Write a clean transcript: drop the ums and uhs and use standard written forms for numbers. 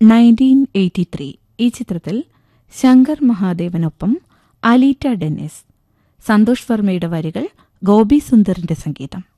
1983 ഈ ചിത്രത്തിൽ ശങ്കർ മഹാദേവനൊപ്പം അലീറ്റ ഡെന്നിസ്, സന്തോഷ് വർമ്മയുടെ വരികൾ, ഗോപി സുന്ദറിന്റെ സംഗീതം.